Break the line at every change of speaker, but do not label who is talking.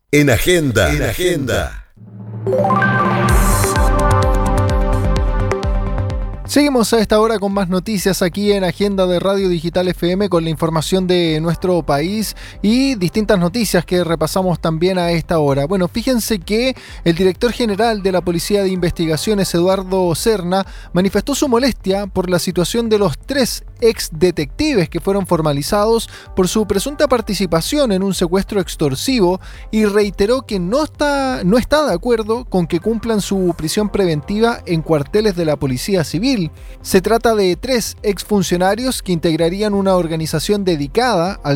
En Agenda. En Agenda.
Seguimos a esta hora con más noticias aquí en Agenda de Radio Digital FM con la información de nuestro país y distintas noticias que repasamos también a esta hora. Bueno, fíjense que el director general de la Policía de Investigaciones, Eduardo Serna, manifestó su molestia por la situación de los 3 ex detectives que fueron formalizados por su presunta participación en un secuestro extorsivo y reiteró que no está de acuerdo con que cumplan su prisión preventiva en cuarteles de la Policía Civil. Se trata de 3 exfuncionarios que integrarían una organización dedicada al